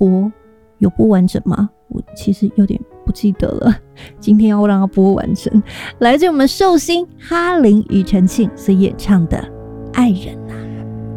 播，有播完整吗？我其实有点不记得了，今天要让它播完整。来自我们寿星哈林庾澄庆所演唱的《爱人》。